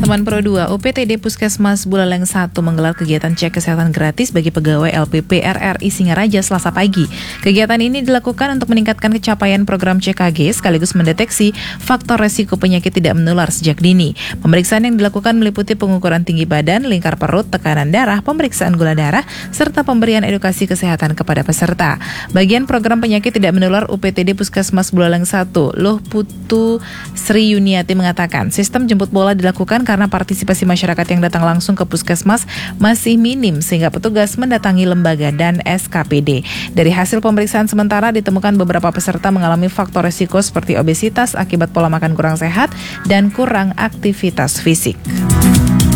Teman Pro 2, UPTD Puskesmas Buleleng 1 menggelar kegiatan cek kesehatan gratis bagi pegawai LPP RRI Singaraja Selasa pagi. Kegiatan ini dilakukan untuk meningkatkan capaian program CKG sekaligus mendeteksi faktor resiko penyakit tidak menular sejak dini. Pemeriksaan yang dilakukan meliputi pengukuran tinggi badan, lingkar perut, tekanan darah, pemeriksaan gula darah, serta pemberian edukasi kesehatan kepada peserta. Bagian program penyakit tidak menular UPTD Puskesmas Buleleng 1, Loh Putu Sri Yuniati mengatakan, sistem jemput bola dilakukan karena partisipasi masyarakat yang datang langsung ke puskesmas masih minim sehingga petugas mendatangi lembaga dan SKPD. Dari hasil pemeriksaan sementara ditemukan beberapa peserta mengalami faktor risiko seperti obesitas akibat pola makan kurang sehat dan kurang aktivitas fisik.